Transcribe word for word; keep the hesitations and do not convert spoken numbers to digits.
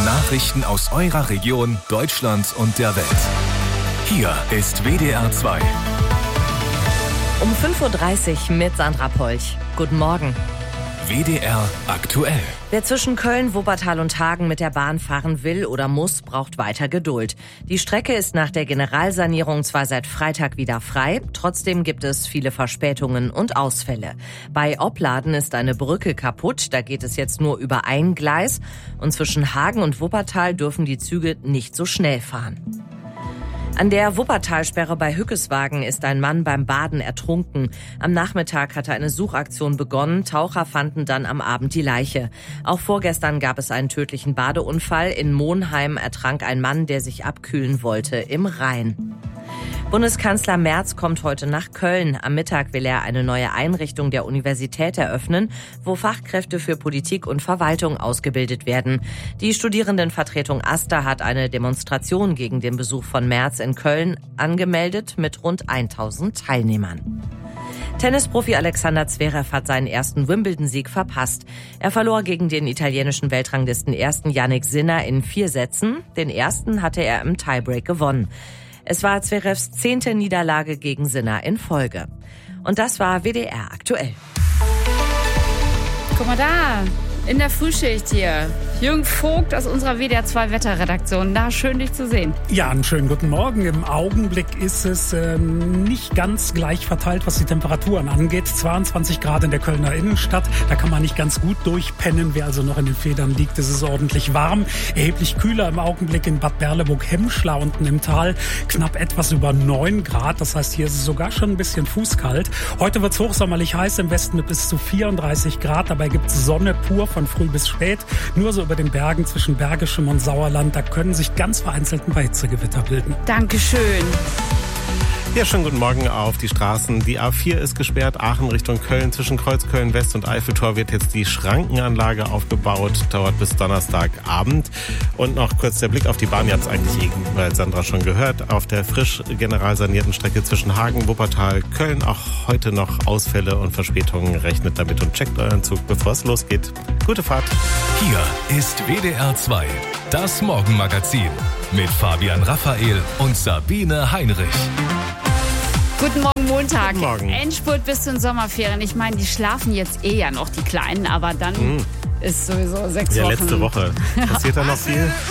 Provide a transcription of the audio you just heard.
Nachrichten aus eurer Region, Deutschland und der Welt. Hier ist W D R zwei. Um fünf Uhr dreißig mit Sandra Polch. Guten Morgen. W D R aktuell. Wer zwischen Köln, Wuppertal und Hagen mit der Bahn fahren will oder muss, braucht weiter Geduld. Die Strecke ist nach der Generalsanierung zwar seit Freitag wieder frei, trotzdem gibt es viele Verspätungen und Ausfälle. Bei Opladen ist eine Brücke kaputt, da geht es jetzt nur über ein Gleis. Und zwischen Hagen und Wuppertal dürfen die Züge nicht so schnell fahren. An der Wuppertalsperre bei Hückeswagen ist ein Mann beim Baden ertrunken. Am Nachmittag hatte eine Suchaktion begonnen. Taucher fanden dann am Abend die Leiche. Auch vorgestern gab es einen tödlichen Badeunfall. In Monheim ertrank ein Mann, der sich abkühlen wollte im Rhein. Bundeskanzler Merz kommt heute nach Köln. Am Mittag will er eine neue Einrichtung der Universität eröffnen, wo Fachkräfte für Politik und Verwaltung ausgebildet werden. Die Studierendenvertretung AStA hat eine Demonstration gegen den Besuch von Merz in Köln angemeldet mit rund tausend Teilnehmern. Tennisprofi Alexander Zverev hat seinen ersten Wimbledon-Sieg verpasst. Er verlor gegen den italienischen Weltranglisten Ersten Jannik Sinner in vier Sätzen. Den ersten hatte er im Tiebreak gewonnen. Es war Zverevs zehnte Niederlage gegen Sinner in Folge. Und das war W D R aktuell. Guck mal da, in der Frühschicht hier. Jürgen Vogt aus unserer W D R zwei Wetterredaktion. Na, schön, dich zu sehen. Ja, einen schönen guten Morgen. Im Augenblick ist es ähm, nicht ganz gleich verteilt, was die Temperaturen angeht. zweiundzwanzig Grad in der Kölner Innenstadt. Da kann man nicht ganz gut durchpennen. Wer also noch in den Federn liegt, ist es ordentlich warm. Erheblich kühler im Augenblick in Bad Berleburg-Hemmschler unten im Tal. Knapp etwas über neun Grad. Das heißt, hier ist es sogar schon ein bisschen fußkalt. Heute wird es hochsommerlich heiß im Westen mit bis zu vierunddreißig Grad. Dabei gibt es Sonne pur von früh bis spät. Nur so über den Bergen zwischen Bergischem und Sauerland, da können sich ganz vereinzelt ein paar Hitzegewitter bilden. Dankeschön. Ja, schönen guten Morgen auf die Straßen. Die A vier ist gesperrt, Aachen Richtung Köln. Zwischen Kreuzköln West und Eiffeltor wird jetzt die Schrankenanlage aufgebaut. Dauert bis Donnerstagabend. Und noch kurz der Blick auf die Bahn. Ihr habt es eigentlich eben bei Sandra schon gehört. Auf der frisch general sanierten Strecke zwischen Hagen, Wuppertal, Köln auch heute noch Ausfälle und Verspätungen. Rechnet damit und checkt euren Zug, bevor es losgeht. Gute Fahrt. Hier ist W D R zwei, das Morgenmagazin mit Fabian Raphael und Sabine Heinrich. Guten Morgen, Montag. Guten Morgen. Endspurt bis zu den Sommerferien. Ich meine, die schlafen jetzt eh ja noch, die Kleinen, aber dann mm. ist sowieso sechs ja, Wochen. Ja, letzte Woche. Passiert da noch viel?